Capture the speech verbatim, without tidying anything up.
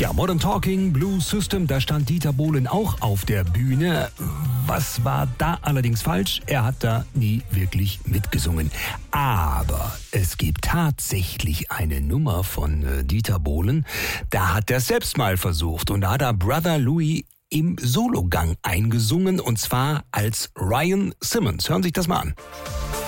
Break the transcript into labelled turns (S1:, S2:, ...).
S1: Ja, Modern Talking, Blues System, da stand Dieter Bohlen auch auf der Bühne. Was war da allerdings falsch? Er hat da nie wirklich mitgesungen. Aber es gibt tatsächlich eine Nummer von äh, Dieter Bohlen. Da hat er es selbst mal versucht und da hat er Brother Louie im Sologang eingesungen und zwar als Ryan Simmons. Hören Sie sich das mal an.